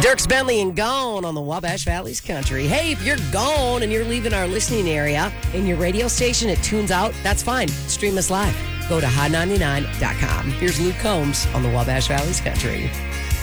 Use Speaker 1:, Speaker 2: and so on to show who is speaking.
Speaker 1: Dirks Bentley and Gone on the Wabash Valley's Country. Hey, if you're gone and you're leaving our listening area and your radio station, it tunes out, that's fine. Stream us live. Go to hot99.com. Here's Luke Combs on the Wabash Valley's Country.